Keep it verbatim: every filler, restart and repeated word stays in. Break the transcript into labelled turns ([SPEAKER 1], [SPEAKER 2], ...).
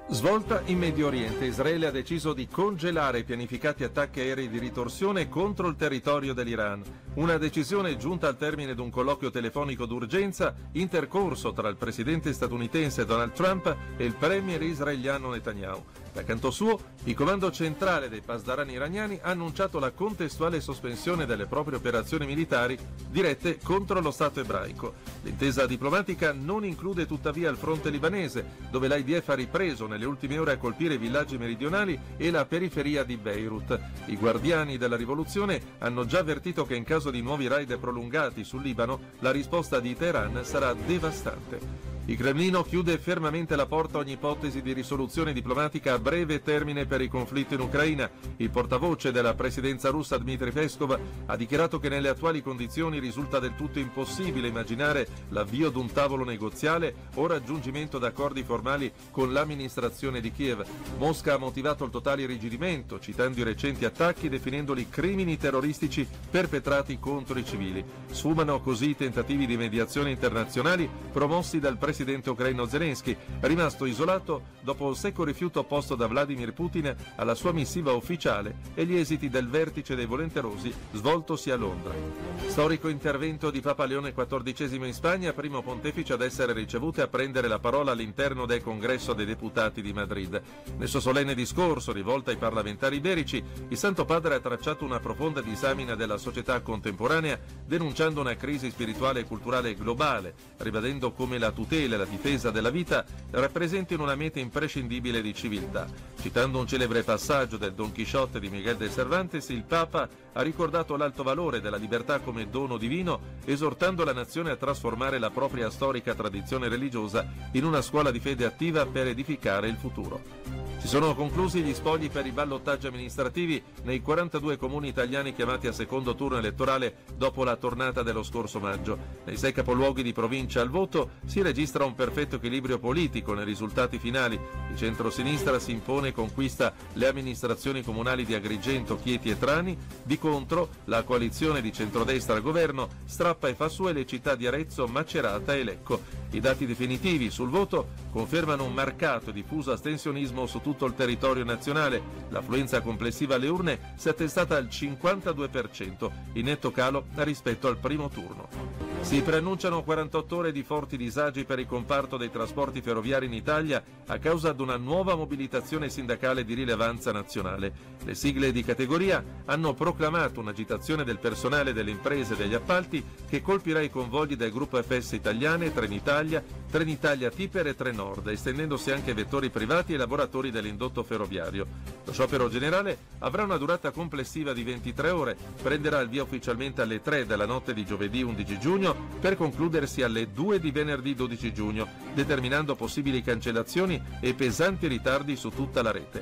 [SPEAKER 1] Svolta in Medio Oriente. Israele ha deciso di congelare i pianificati attacchi aerei di ritorsione contro il territorio dell'Iran. Una decisione giunta al termine di un colloquio telefonico d'urgenza intercorso tra il presidente statunitense Donald Trump e il premier israeliano Netanyahu. Da canto suo, il comando centrale dei pasdaran iraniani ha annunciato la contestuale sospensione delle proprie operazioni militari dirette contro lo Stato ebraico. L'intesa diplomatica non include tuttavia il fronte libanese, dove l'I D F ha ripreso nelle ultime ore a colpire i villaggi meridionali e la periferia di Beirut. I guardiani della rivoluzione hanno già avvertito che in caso di nuovi raid prolungati sul Libano, la risposta di Teheran sarà devastante. Il Cremlino chiude fermamente la porta a ogni ipotesi di risoluzione diplomatica a breve termine per il conflitto in Ucraina. Il portavoce della presidenza russa Dmitry Peskov ha dichiarato che nelle attuali condizioni risulta del tutto impossibile immaginare l'avvio di un tavolo negoziale o raggiungimento d'accordi formali con l'amministrazione di Kiev. Mosca ha motivato il totale irrigidimento, citando i recenti attacchi, definendoli crimini terroristici perpetrati contro i civili. Sfumano così i tentativi di mediazione internazionali promossi dal presidente presidente ucraino Zelensky, rimasto isolato dopo il secco rifiuto opposto da Vladimir Putin alla sua missiva ufficiale e gli esiti del vertice dei volenterosi svoltosi a Londra. Storico intervento di Papa Leone quattordicesimo in Spagna, primo pontefice ad essere ricevuto e a prendere la parola all'interno del Congresso dei Deputati di Madrid. Nel suo solenne discorso rivolto ai parlamentari iberici, il Santo Padre ha tracciato una profonda disamina della società contemporanea, denunciando una crisi spirituale e culturale globale, ribadendo come la tutela e la difesa della vita rappresentino una meta imprescindibile di civiltà. Citando un celebre passaggio del Don Chisciotte di Miguel de Cervantes, il Papa ha ricordato l'alto valore della libertà come dono divino, esortando la nazione a trasformare la propria storica tradizione religiosa in una scuola di fede attiva per edificare il futuro. Si sono conclusi gli spogli per i ballottaggi amministrativi nei quarantadue comuni italiani chiamati a secondo turno elettorale dopo la tornata dello scorso maggio. Nei sei capoluoghi di provincia al voto si registra un perfetto equilibrio politico nei risultati finali. Il centro-sinistra si impone e conquista le amministrazioni comunali di Agrigento, Chieti e Trani. Di contro, la coalizione di centrodestra al governo strappa e fa sue le città di Arezzo, Macerata e Lecco. I dati definitivi sul voto confermano un marcato e diffuso astensionismo su tutto il territorio nazionale. L'affluenza complessiva alle urne si è attestata al cinquantadue per cento, in netto calo rispetto al primo turno. Si preannunciano quarantotto ore di forti disagi per il comparto dei trasporti ferroviari in Italia a causa di una nuova mobilitazione sindacale di rilevanza nazionale. Le sigle di categoria hanno proclamato un'agitazione del personale delle imprese e degli appalti che colpirà i convogli del gruppo F S Italiane, Trenitalia, Trenitalia Tiper e Trenord, estendendosi anche ai vettori privati e lavoratori dell'indotto ferroviario. Lo sciopero generale avrà una durata complessiva di ventitré ore, prenderà il via ufficialmente alle tre della notte di giovedì undici giugno per concludersi alle due di venerdì dodici giugno, determinando possibili cancellazioni e pesanti ritardi su tutta la rete.